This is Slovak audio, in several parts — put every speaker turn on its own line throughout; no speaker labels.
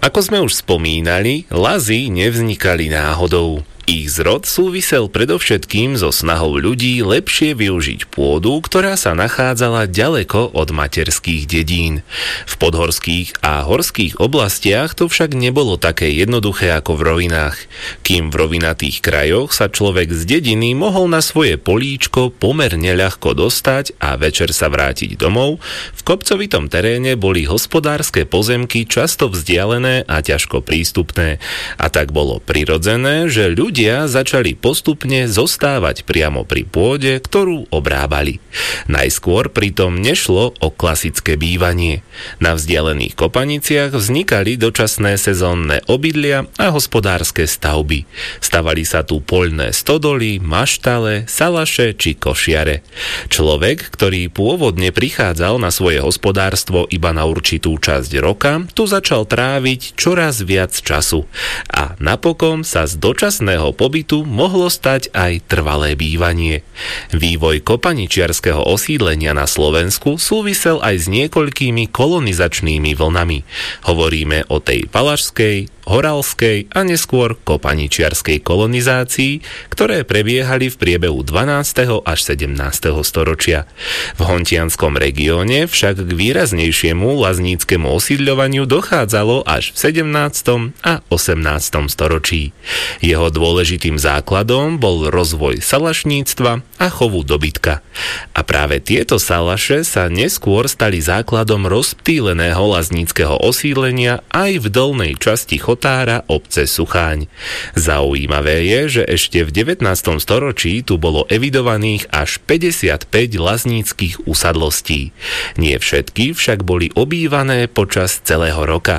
Ako sme už spomínali, lazy nevznikali náhodou. Ich zrod súvisel predovšetkým so snahou ľudí lepšie využiť pôdu, ktorá sa nachádzala ďaleko od materských dedín. V podhorských a horských oblastiach to však nebolo také jednoduché ako v rovinách. Kým v rovinatých krajoch sa človek z dediny mohol na svoje políčko pomerne ľahko dostať a večer sa vrátiť domov, v kopcovitom teréne boli hospodárske pozemky často vzdialené a ťažko prístupné. A tak bolo prirodzené, že ľudia začali postupne zostávať priamo pri pôde, ktorú obrábali. Najskôr pritom nešlo o klasické bývanie. Na vzdialených kopaniciach vznikali dočasné sezónne obydlia a hospodárske stavby. Stavali sa tu poľné stodoly, maštale, salaše či košiare. Človek, ktorý pôvodne prichádzal na svoje hospodárstvo iba na určitú časť roka, tu začal tráviť čoraz viac času. A napokon sa z dočasného pobytu mohlo stať aj trvalé bývanie. Vývoj kopaničiarskeho osídlenia na Slovensku súvisel aj s niekoľkými kolonizačnými vlnami. Hovoríme o tej valašskej, horalskej a neskôr kopaničiarskej kolonizácii, ktoré prebiehali v priebehu 12. až 17. storočia. V hontianskom regióne však k výraznejšiemu lazníckemu osídľovaniu dochádzalo až v 17. a 18. storočí. Jeho dôležitým základom bol rozvoj salašníctva a chovu dobytka. A práve tieto salaše sa neskôr stali základom rozptýleného lazníckeho osídlenia aj v dolnej časti Chotára obce Sucháň. Zaujímavé je, že ešte v 19. storočí tu bolo evidovaných až 55 lazníckych usadlostí. Nie všetky však boli obývané počas celého roka.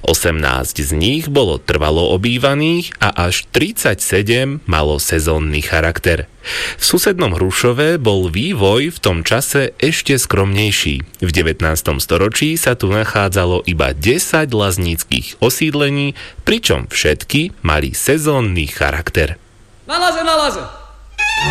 18 z nich bolo trvalo obývaných a až 37 malo sezónny charakter. V susednom Hrušove bol vývoj v tom čase ešte skromnejší. V 19. storočí sa tu nachádzalo iba 10 lazníckych osídlení, pričom všetky mali sezónny charakter.
Na laze!